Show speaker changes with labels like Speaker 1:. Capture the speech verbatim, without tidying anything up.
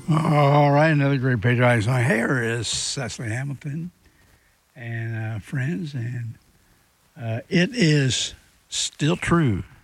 Speaker 1: All right, another great patriotic song. Here is Cecily Hamilton and uh, friends, and uh, it is still true.